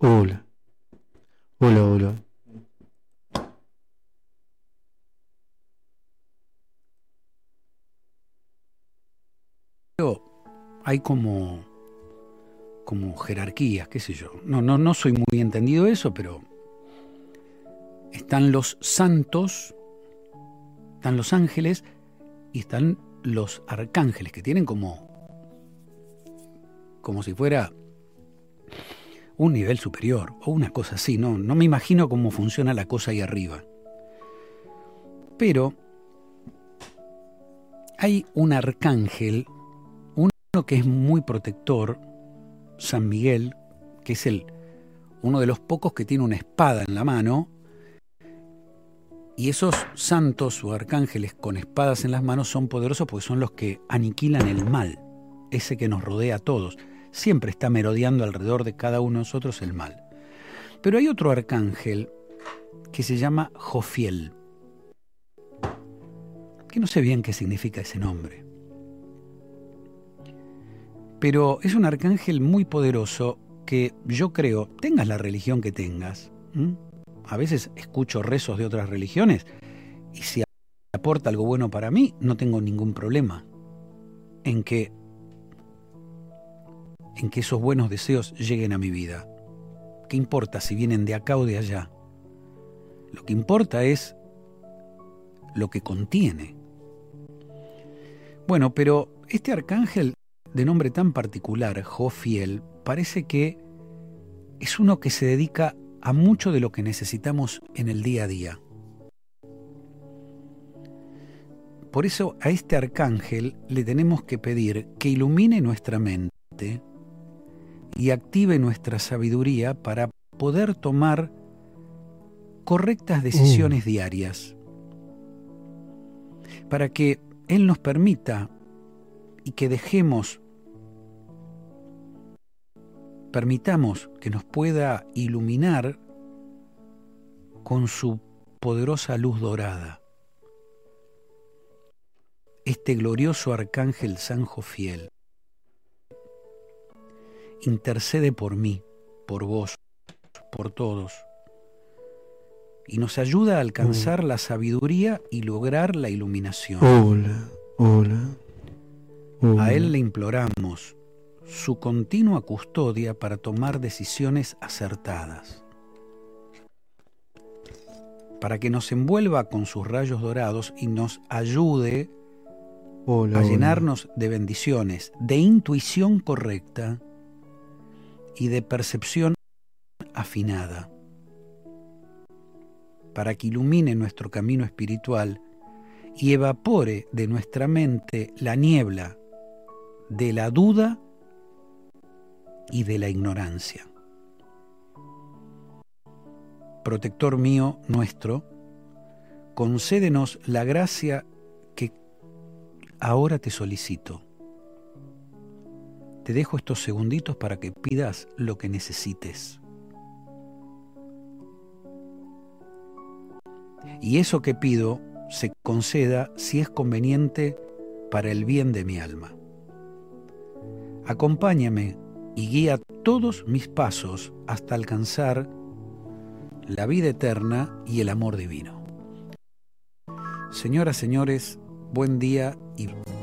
Hola, hola, hola. Pero hay como jerarquías, qué sé yo. No soy muy entendido de eso, pero están los santos, están los ángeles y están los arcángeles, que tienen como si fuera un nivel superior o una cosa así. No me imagino cómo funciona la cosa ahí arriba. Pero hay un arcángel, uno que es muy protector, San Miguel, que es uno de los pocos que tiene una espada en la mano. Y esos santos o arcángeles con espadas en las manos son poderosos porque son los que aniquilan el mal, ese que nos rodea a todos. Siempre está merodeando alrededor de cada uno de nosotros el mal. Pero hay otro arcángel que se llama Jofiel, que no sé bien qué significa ese nombre. Pero es un arcángel muy poderoso que yo creo, tengas la religión que tengas. A veces escucho rezos de otras religiones y si aporta algo bueno para mí, no tengo ningún problema en que esos buenos deseos lleguen a mi vida. ¿Qué importa si vienen de acá o de allá? Lo que importa es lo que contiene. Bueno, pero este arcángel de nombre tan particular, Jofiel, parece que es uno que se dedica a mucho de lo que necesitamos en el día a día. Por eso a este arcángel le tenemos que pedir que ilumine nuestra mente y active nuestra sabiduría para poder tomar correctas decisiones diarias, para que Él nos permita y que permitamos que nos pueda iluminar con su poderosa luz dorada. Este glorioso arcángel San Jofiel intercede por mí, por vos, por todos, y nos ayuda a alcanzar la sabiduría y lograr la iluminación. Hola, hola, hola. A Él le imploramos su continua custodia para tomar decisiones acertadas, para que nos envuelva con sus rayos dorados y nos ayude a llenarnos de bendiciones, de intuición correcta y de percepción afinada, para que ilumine nuestro camino espiritual y evapore de nuestra mente la niebla de la duda y de la ignorancia. Protector mío nuestro, concédenos la gracia que ahora te solicito. Te dejo estos segunditos para que pidas lo que necesites. Y eso que pido se conceda si es conveniente para el bien de mi alma. Acompáñame y guía todos mis pasos hasta alcanzar la vida eterna y el amor divino. Señoras, señores, buen día y